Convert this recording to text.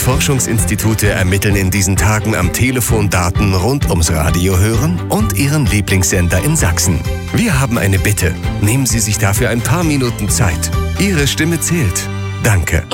Forschungsinstitute ermitteln in diesen Tagen am Telefon Daten rund ums Radio hören und Ihren Lieblingssender in Sachsen. Wir haben eine Bitte. Nehmen Sie sich dafür ein paar Minuten Zeit. Ihre Stimme zählt. Danke.